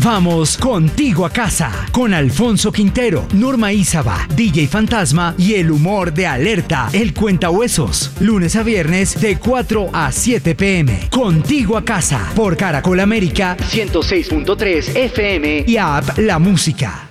Vamos contigo a casa con Alfonso Quintero, Norma Ízaba, DJ Fantasma y el humor de Alerta, el Cuentahuesos. Lunes a viernes de 4 a 7 p.m. Contigo a casa por Caracol América 106.3 FM y app La Música.